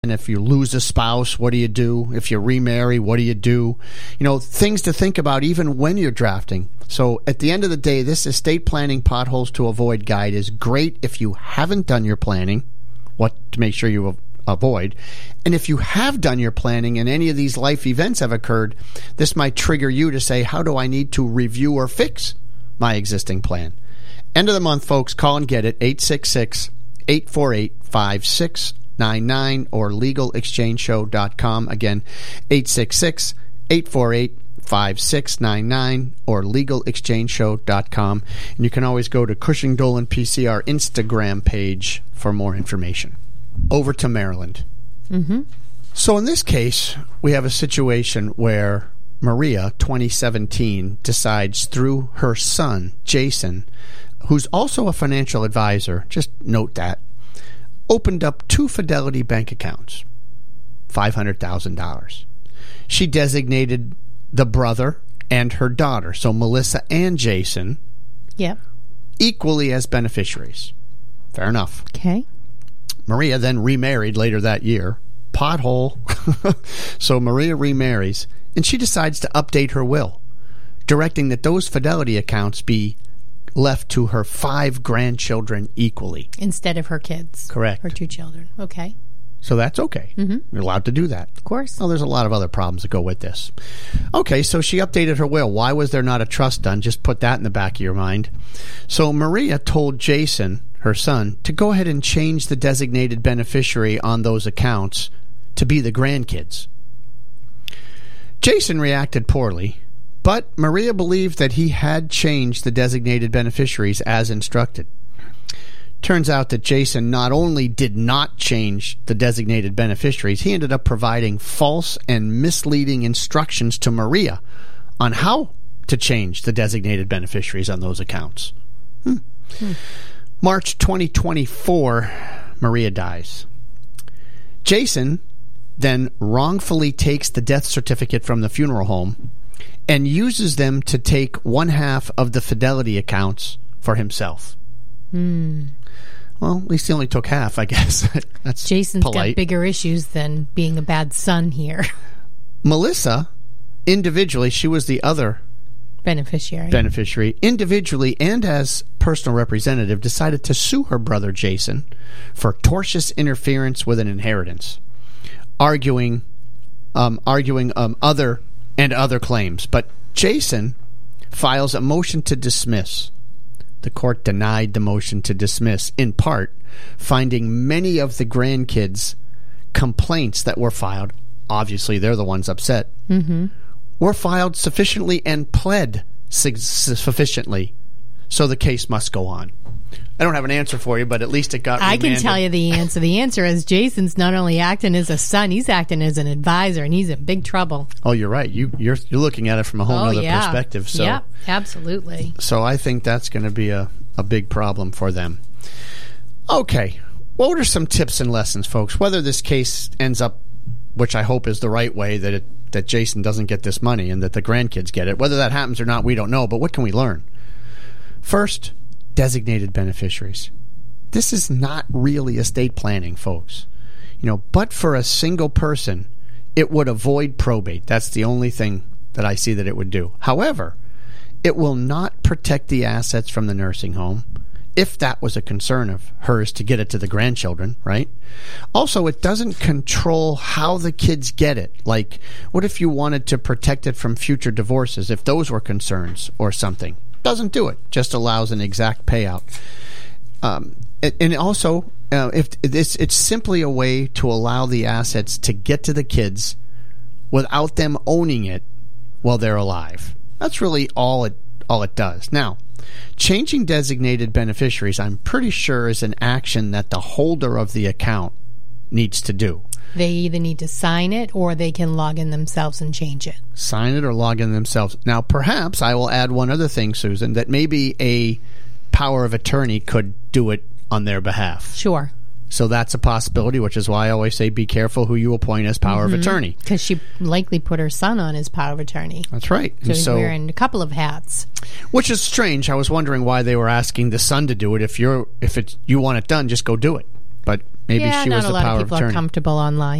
And if you lose a spouse, what do you do? If you remarry, what do you do? You know, things to think about even when you're drafting. So at the end of the day, this estate planning potholes to avoid guide is great if you haven't done your planning, what to make sure you avoid. And if you have done your planning and any of these life events have occurred, this might trigger you to say, how do I need to review or fix my existing plan? End of the month, folks, call and get it, 866-848-5699 or legalexchangeshow.com. Again, 866-848-5699 or legalexchangeshow.com. And you can always go to Cushing Dolan PC, our Instagram page, for more information. Over to Maryland. Mm-hmm. So in this case, we have a situation where Maria, 2017, decides through her son, Jason, who's also a financial advisor, just note that, opened up 2 Fidelity bank accounts, $500,000. She designated the brother and her daughter, so Melissa and Jason, equally as beneficiaries. Fair enough. Okay. Maria then remarried later that year. Pothole. So Maria remarries, and she decides to update her will, directing that those Fidelity accounts be left to her 5 grandchildren equally. Instead of her kids. Correct. Her 2 children. Okay. So that's okay. Mm-hmm. You're allowed to do that. Of course. Well, there's a lot of other problems that go with this. Okay, so she updated her will. Why was there not a trust done? Just put that in the back of your mind. So Maria told Jason, her son, to go ahead and change the designated beneficiary on those accounts to be the grandkids. Jason reacted poorly, but Maria believed that he had changed the designated beneficiaries as instructed. Turns out that Jason not only did not change the designated beneficiaries, he ended up providing false and misleading instructions to Maria on how to change the designated beneficiaries on those accounts. March 2024, Maria dies. Jason then wrongfully takes the death certificate from the funeral home and uses them to take 1/2 of the Fidelity accounts for himself. Well, at least he only took half, I guess. That's Jason's polite. got bigger issues than being a bad son here. Melissa, individually, she was the other beneficiary, individually and as personal representative, decided to sue her brother Jason for tortious interference with an inheritance, arguing other claims. But Jason files a motion to dismiss. The court denied the motion to dismiss, in part finding many of the grandkids' complaints that were filed, obviously they're the ones upset, were filed sufficiently and pled sufficiently, so the case must go on. I don't have an answer for you, but at least it got remanded. I can tell you the answer. The answer is Jason's not only acting as a son, he's acting as an advisor, and he's in big trouble. Oh, you're right. You're looking at it from a whole other perspective. So, yeah, absolutely. So I think that's going to be a big problem for them. Okay. What are some tips and lessons, folks? Whether this case ends up, which I hope is the right way, that Jason doesn't get this money and that the grandkids get it. Whether that happens or not, we don't know. But what can we learn? First, designated beneficiaries. This is not really estate planning, folks. But for a single person, it would avoid probate. That's the only thing that I see that it would do. However, it will not protect the assets from the nursing home, if that was a concern of hers to get it to the grandchildren, right? Also, it doesn't control how the kids get it. Like, what if you wanted to protect it from future divorces, if those were concerns or something? Doesn't do it. Just allows an exact payout. And also, if it's simply a way to allow the assets to get to the kids without them owning it while they're alive. That's really all it does. Now, changing designated beneficiaries, I'm pretty sure, is an action that the holder of the account needs to do. They either need to sign it or they can log in themselves and change it. Sign it or log in themselves. Now, perhaps I will add one other thing, Susan, that maybe a power of attorney could do it on their behalf. Sure. So that's a possibility, which is why I always say be careful who you appoint as power of attorney. Because she likely put her son on as power of attorney. That's right. So he's wearing a couple of hats. Which is strange. I was wondering why they were asking the son to do it. If you want it done, just go do it. But Maybe yeah, she not was a the lot power of of people are attorney. comfortable online.